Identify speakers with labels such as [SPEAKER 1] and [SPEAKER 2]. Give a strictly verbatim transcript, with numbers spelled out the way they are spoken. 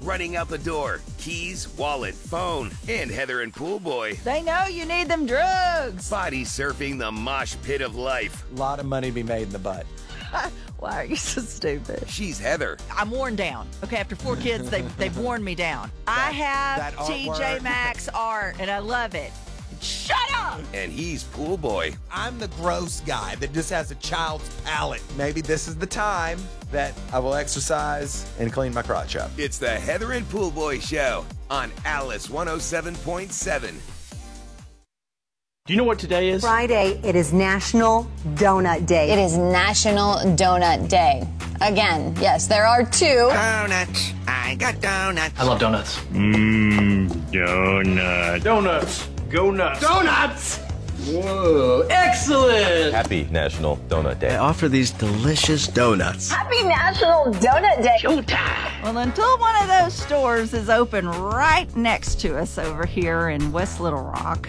[SPEAKER 1] running out the door, keys, wallet, phone, and Heather and Pool Boy
[SPEAKER 2] They know you need them drugs.
[SPEAKER 1] body surfing the mosh pit of life.
[SPEAKER 3] A lot of money to be made in the butt.
[SPEAKER 2] Why are you so stupid?
[SPEAKER 1] She's Heather.
[SPEAKER 2] I'm worn down. Okay, after four kids, they, they've worn me down. I have
[SPEAKER 3] that
[SPEAKER 2] T J
[SPEAKER 3] artwork.
[SPEAKER 2] Maxx art, and I love it. Shut up!
[SPEAKER 1] And he's Pool Boy.
[SPEAKER 3] I'm the gross guy that just has a child's palate. Maybe this is the time that I will exercise and clean my crotch up.
[SPEAKER 1] It's the Heather and Pool Boy Show on Alice one oh seven point seven.
[SPEAKER 4] Do you know what today is?
[SPEAKER 5] Friday, it is National Donut Day.
[SPEAKER 6] It is National Donut Day. Again, yes, there are two.
[SPEAKER 7] Donuts. I got donuts.
[SPEAKER 4] I love donuts. Mmm, donut. Donuts. Go nuts. Donuts! Whoa, excellent!
[SPEAKER 8] Happy National Donut Day.
[SPEAKER 7] I offer these delicious donuts.
[SPEAKER 6] Happy National Donut Day.
[SPEAKER 4] Showtime!
[SPEAKER 2] Well, until one of those stores is open right next to us over here in West Little Rock,